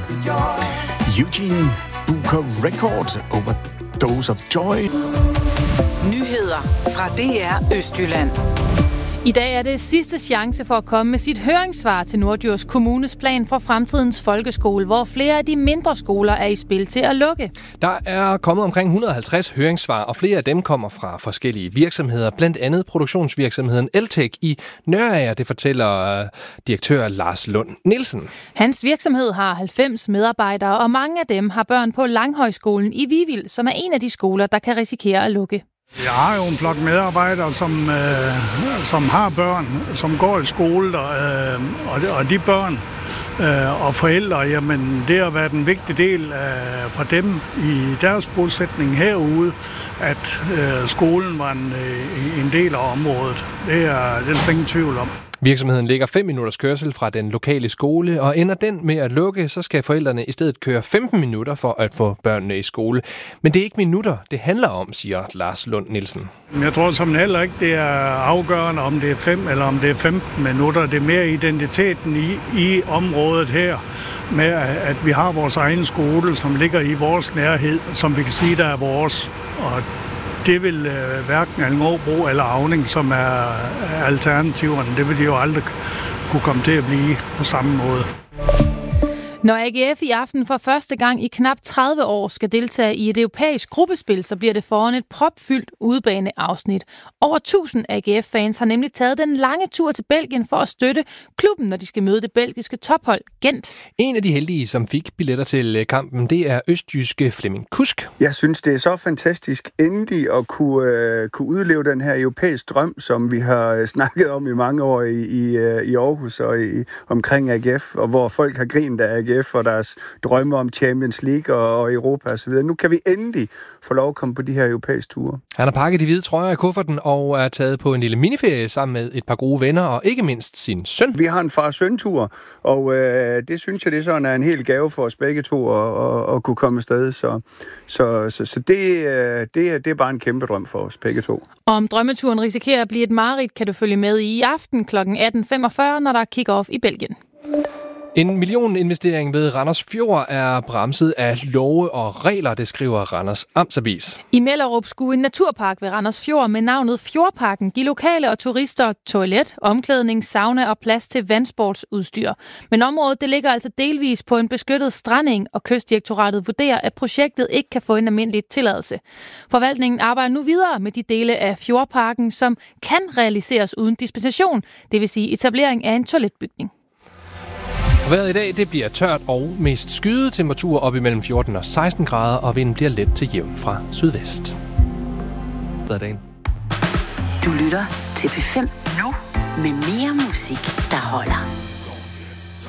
Eugene Booker Record, Overdose of Joy. Nyheder fra DR Østjylland. I dag er det sidste chance for at komme med sit høringssvar til Norddjurs Kommunes plan for fremtidens folkeskole, hvor flere af de mindre skoler er i spil til at lukke. Der er kommet omkring 150 høringssvar, og flere af dem kommer fra forskellige virksomheder, blandt andet produktionsvirksomheden Eltech i Nørager, det fortæller direktør Lars Lund Nielsen. Hans virksomhed har 90 medarbejdere, og mange af dem har børn på Langhøjskolen i Vivild, som er en af de skoler, der kan risikere at lukke. Jeg har jo en flok medarbejdere, som har børn, som går i skole, og de børn og forældre, jamen det har været en vigtig del for dem i deres bosætning herude, at skolen var en del af området. Det er der ingen tvivl om. Virksomheden ligger 5 minutters kørsel fra den lokale skole, og ender den med at lukke, så skal forældrene i stedet køre 15 minutter for at få børnene i skole. Men det er ikke minutter, det handler om, siger Lars Lund Nielsen. Jeg tror som heller ikke, det er afgørende, om det er 5 eller om det er 15 minutter. Det er mere identiteten i området her, med at vi har vores egen skole, som ligger i vores nærhed, som vi kan sige, der er vores. Og det vil hverken Allingåbro eller Auning, som er alternativerne. Det vil de jo aldrig kunne komme til at blive på samme måde. Når AGF i aften for første gang i knap 30 år skal deltage i et europæisk gruppespil, så bliver det foran et propfyldt udebaneafsnit. Over 1000 AGF-fans har nemlig taget den lange tur til Belgien for at støtte klubben, når de skal møde det belgiske tophold Gent. En af de heldige, som fik billetter til kampen, det er østjyske Flemming Kusk. Jeg synes, det er så fantastisk endelig at kunne udleve den her europæisk drøm, som vi har snakket om i mange år i Aarhus og omkring AGF, og hvor folk har grinet af AGF og deres drømme om Champions League og Europa osv. Nu kan vi endelig få lov at komme på de her europæiske ture. Han har pakket de hvide trøjer i kufferten og er taget på en lille miniferie sammen med et par gode venner og ikke mindst sin søn. Vi har en far-søn-tur, og det synes jeg, det sådan er en hel gave for os begge to at kunne komme afsted. Så det er bare en kæmpe drøm for os begge to. Om drømmeturen risikerer at blive et mareridt, kan du følge med i aften kl. 18.45, når der er kick-off i Belgien. En millioninvestering ved Randers Fjord er bremset af love og regler, det skriver Randers Amtsavis. I Mellerup skulle en naturpark ved Randers Fjord med navnet Fjordparken give lokale og turister toilet, omklædning, sauna og plads til vandsportsudstyr. Men området det ligger altså delvis på en beskyttet strandeng, og Kystdirektoratet vurderer, at projektet ikke kan få en almindelig tilladelse. Forvaltningen arbejder nu videre med de dele af Fjordparken, som kan realiseres uden dispensation, det vil sige etablering af en toiletbygning. Vejret i dag det bliver tørt og mest skyet, temperaturer op imellem 14 og 16 grader, og vinden bliver let til jævn fra sydvest. Du lytter til P5 nu med mere musik, der holder.